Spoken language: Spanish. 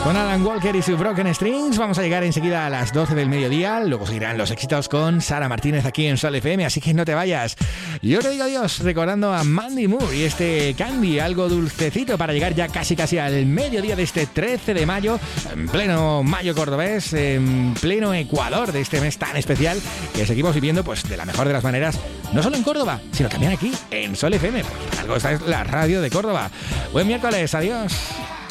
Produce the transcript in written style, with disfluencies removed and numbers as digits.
Con Alan Walker y su Broken Strings vamos a llegar enseguida a las 12 del mediodía. Luego seguirán los éxitos con Sara Martínez aquí en Sol FM, así que no te vayas. Yo te digo adiós recordando a Mandy Moore y este Candy, algo dulcecito para llegar ya casi al mediodía de este 13 de mayo, en pleno mayo cordobés, en pleno Ecuador de este mes tan especial que seguimos viviendo pues de la mejor de las maneras, no solo en Córdoba, sino también aquí en Sol FM, porque para algo esta es la radio de Córdoba. Buen miércoles, adiós.